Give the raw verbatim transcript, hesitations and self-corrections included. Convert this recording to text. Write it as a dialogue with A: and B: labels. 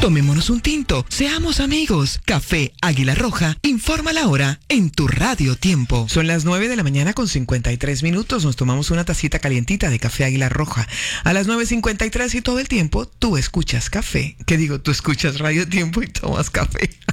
A: Tomémonos un tinto, seamos amigos. Café Águila Roja, informa la hora en tu Radio Tiempo. Son las nueve de la mañana con cincuenta y tres minutos. Nos tomamos una tacita calientita de Café Águila Roja. A las nueve cincuenta y tres y todo el tiempo tú escuchas café. ¿Qué digo? Tú escuchas Radio Tiempo y tomas café.